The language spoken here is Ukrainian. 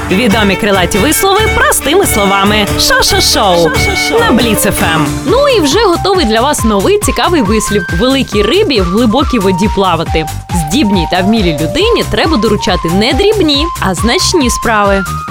Відомі крилаті вислови простими словами. Шо-шо-шоу на Бліц ФМ. Ну і вже готовий для вас новий цікавий вислів. Великій рибі в глибокій воді плавати. Здібній та вмілій людині треба доручати не дрібні, а значні справи.